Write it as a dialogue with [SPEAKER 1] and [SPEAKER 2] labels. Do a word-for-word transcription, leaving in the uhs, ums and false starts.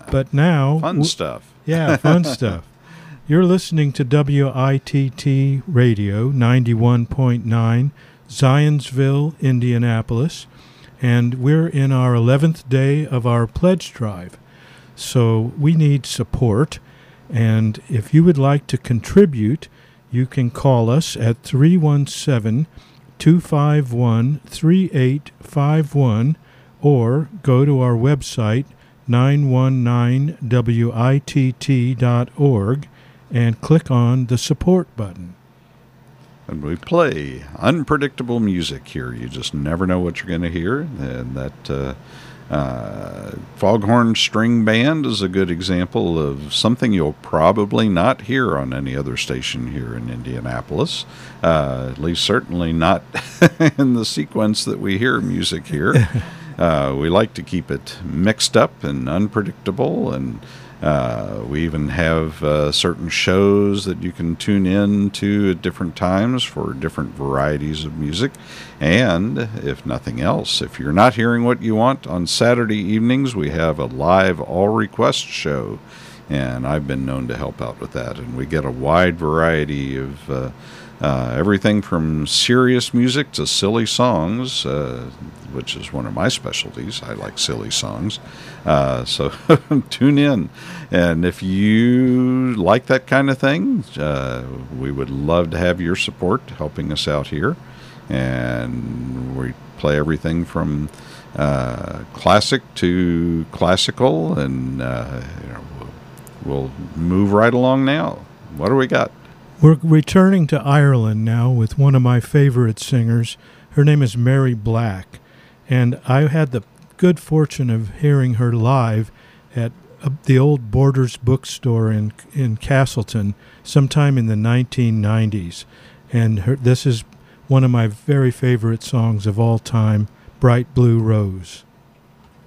[SPEAKER 1] But now...
[SPEAKER 2] Fun w- stuff.
[SPEAKER 1] Yeah, fun stuff. You're listening to W I T T Radio ninety-one point nine, Zionsville, Indianapolis, and we're in our eleventh day of our pledge drive. So we need support, and if you would like to contribute, you can call us at three one seven, two five one, three eight five one or go to our website, nine one nine W I T T dot org, and click on the support button.
[SPEAKER 2] And we play unpredictable music here. You just never know what you're going to hear. And that uh, uh, Foghorn String Band is a good example of something you'll probably not hear on any other station here in Indianapolis. Uh, at least certainly not in the sequence that we hear music here. Uh, we like to keep it mixed up and unpredictable, and Uh, we even have uh, certain shows that you can tune in to at different times for different varieties of music. And if nothing else, if you're not hearing what you want on Saturday evenings, we have a live all request show. And I've been known to help out with that. And we get a wide variety of uh, uh, everything from serious music to silly songs, uh, which is one of my specialties. I like silly songs. Uh, so tune in. And if you like that kind of thing, uh, we would love to have your support helping us out here. And we play everything from uh, classic to classical, and uh, you know, we'll, we'll move right along now. What do we got?
[SPEAKER 1] We're returning to Ireland now with one of my favorite singers. Her name is Mary Black, and I had the good fortune of hearing her live at uh, the old Borders bookstore in in Castleton sometime in the nineteen nineties. And her, this is one of my very favorite songs of all time, Bright Blue Rose.